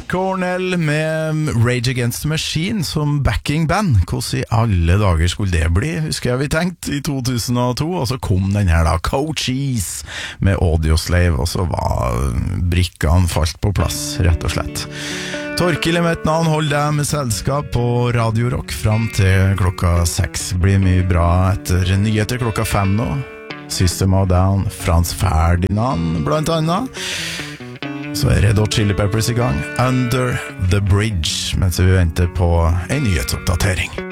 Cornell med Rage Against the Machine som backing band. Hvordan i alle dager skulle det bli, husker jeg vi tenkte i 2002, og så kom den her da, Cochise med Audioslave, og så var brikkene falt på plass, rett og slett. Torkil i mitt navn, hold deg med selskap på Radio Rock fram til klokka 6. Blir mye bra etter nyheter klokka 5 nå. System of Down, Frans Ferdinand blant annet. Så Red Hot Chili Peppers i gang, Under the Bridge, mens vi venter på en nyhetsoppdatering.